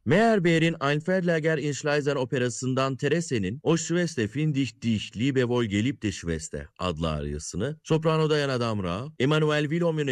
Meyerbeer'in Einverleger in Schleiser operasından Terese'nin O Schwester find dich, liebe wohl geliebte Schwester adlı aryasını, soprano Diana Damrau, Emanuel Villaume